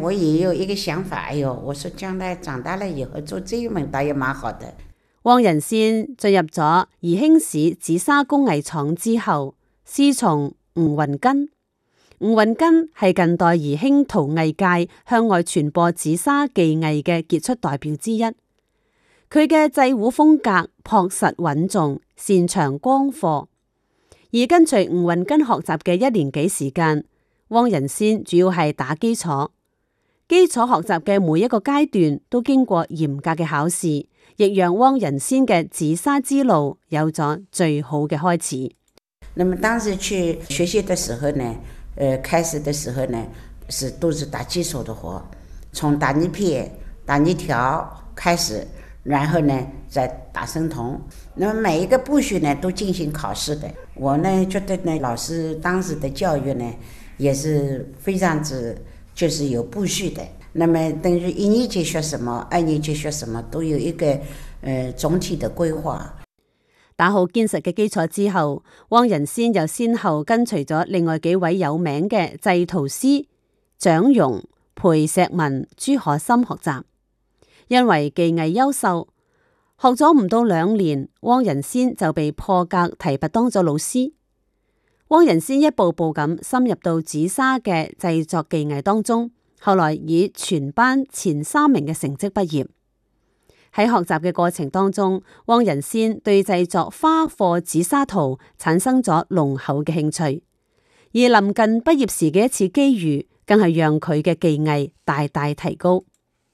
我也有一個想法，哎呦，我說將來長大了以後做這一門倒也蠻好的。 汪仁先進入咗宜興市紫砂工藝廠之後，師從吳雲根。吳雲根係近代宜興陶藝界向外傳播紫砂技藝嘅傑出代表之一。佢嘅製壺風格樸實穩重，擅長光課。而跟隨吳雲根學習嘅1年幾時間，汪仁先主要係打基礎。基礎學習嘅每一個階段都經過嚴格嘅考試，亦讓汪仁先嘅紫砂之路有咗最好嘅開始。 那麼當時去學習的時候呢，開始的時候呢，都是打基礎的活，從打泥片、打泥條開始，然後呢再打生銅。那麼每一個部序呢都進行考試的。我呢覺得呢，老師當時的教育呢也是非常之就是有部序的。那麼等於1年級學什麼，2年級學什麼，都有一個總體的規劃。 打好堅實嘅基礎之後，汪仁先又先後跟隨咗另外幾位有名嘅製陶師蔣融、裴石文、朱可心學習。因為技藝優秀，學咗唔到2年，汪仁先就被破格提拔當咗老師。汪仁先一步步咁深入到紫砂嘅製作技藝當中，後來以全班前3名嘅成績畢業。喺學習嘅過程當中，汪仁先對製作花貨紫砂陶產生咗濃厚嘅興趣，而臨近畢業時嘅一次機遇，更係讓佢嘅技藝大大提高。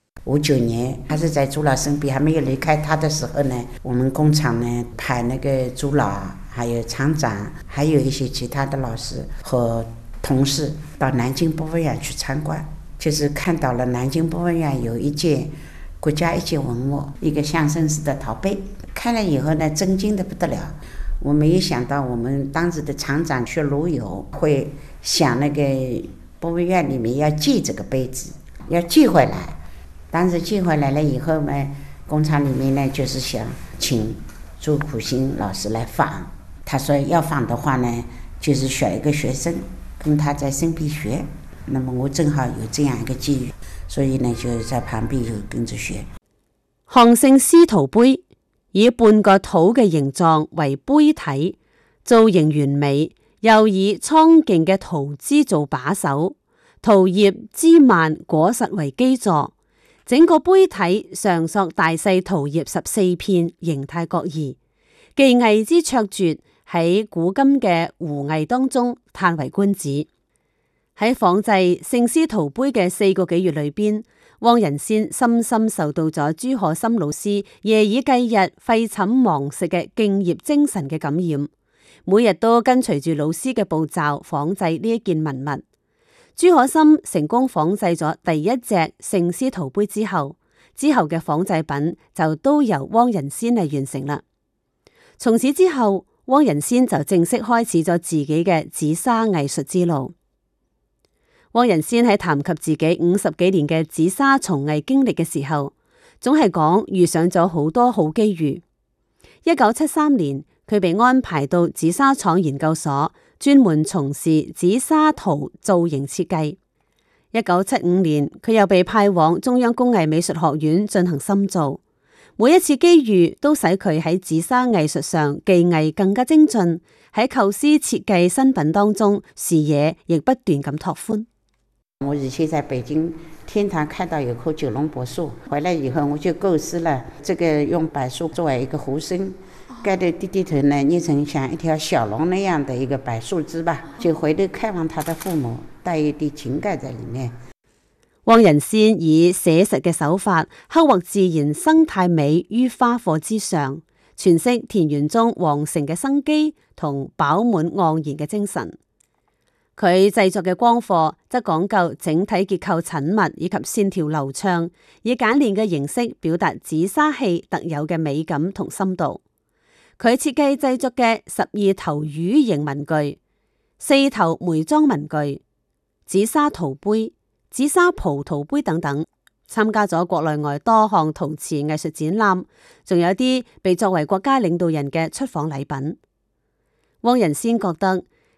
59年，還是在朱老身邊，還沒有離開他的時候呢，我們工廠呢派那個朱老，還有廠長，還有一些其他的老師和同事到南京博物院去參觀，就是看到了南京博物院有一件國家一級文物，一個象聲式的陶杯，看了以後呢，震驚得不得了。我沒有想到我們當時的廠長薛如友會想那個博物院裡面要寄這個杯子，要寄回來。當時寄回來了以後呢，工廠裡面呢就是想請朱苦心老師來訪。他說要訪的話呢，就是選一個學生跟他在身邊學。那麼我正好有這樣一個機遇，所以呢就在旁邊就跟着學。 項姓絲陶杯以半個土嘅形狀為杯體，造型完美，又以蒼勁嘅陶枝做把手，陶葉枝蔓果實為基座。整個杯體上塑大細陶葉14片，形態各異，技藝之卓絕喺古今嘅壺藝當中嘆為觀止。喺仿製姓絲陶杯嘅4個幾月裏邊，汪仁先深深受到咗朱可心老師夜以繼日、廢寢忘食嘅敬業精神嘅感染，每日都跟隨住老師嘅步驟仿製呢一件文物。朱可心成功仿製咗第一隻姓絲陶杯之後嘅仿製品就都由汪仁先嚟完成啦。從此之後，汪仁先就正式開始咗自己嘅紫砂藝術之路。汪仁先喺談及自己50幾年嘅紫砂從藝經歷嘅時候，總係講遇上咗好多好機遇。1973年，佢被安排到紫砂廠研究所，專門從事紫砂陶造型設計。1975年，佢又被派往中央工藝美術學院進行深造。每一次機遇都使佢喺紫砂藝術上技藝更加精進，喺構思設計新品當中視野亦不斷咁拓寬。 我以前在北京天堂看到有棵九龍柏樹，回來以後我就構思了這個用柏樹作為一個壺身，蓋的低頭呢捏成像一條小龍那樣的一個柏樹枝吧，就回頭看望他的父母，帶一啲情感在裏面。 汪仁先以寫實嘅手法刻畫自然生態美於花貨之上，詮釋田園中皇城嘅生機同飽滿盎然嘅精神。佢製作嘅光貨則講究整體結構緊密以及線條流暢，以簡練嘅形式表達紫砂器特有嘅美感同深度。佢設計製作嘅12頭魚形文具、4頭梅莊文具、紫砂陶杯、紫砂葡萄杯等等，參加咗國內外多項陶瓷藝術展覽，仲有啲被作為國家領導人嘅出訪禮品。汪仁先覺得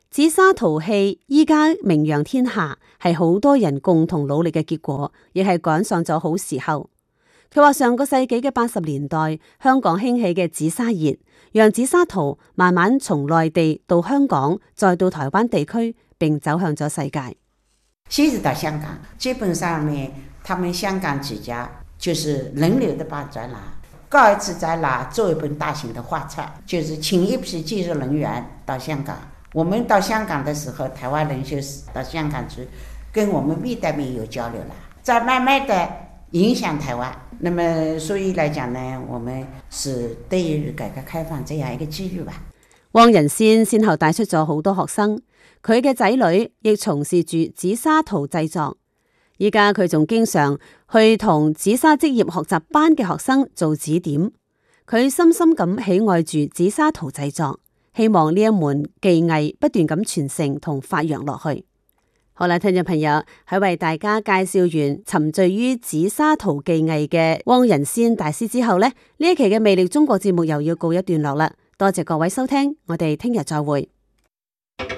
紫砂陶器依家名揚天下，係好多人共同努力嘅結果，亦係趕上咗好時候。佢話上個世紀嘅80年代，香港興起嘅紫砂熱，讓紫砂陶慢慢從內地到香港，再到台灣地區，並走向咗世界。 先至到香港，基本上呢，他們香港幾家就是輪流的辦展覽，搞一次展覽做一本大型的畫冊，就是請一批技術人員到香港。我們到香港的時候，台灣人就是到香港去跟我們面對面有交流了，再慢慢的影響台灣。那麼所以來講呢，我們是對於改革開放這樣一個機遇吧。 汪仁先先後帶出咗好多學生，佢嘅仔女亦從事住紫砂陶製作。依家佢仲經常去同紫砂職業學習班嘅學生做指點。佢深深咁喜愛住紫砂陶製作，希望呢一門技藝不斷咁傳承同發揚落去。好啦，聽眾朋友，喺為大家介紹完沉醉於紫砂陶技藝嘅汪仁先大師之後呢，呢一期嘅魅力中國節目又要告一段落啦。多謝各位收聽，我哋聽日再會。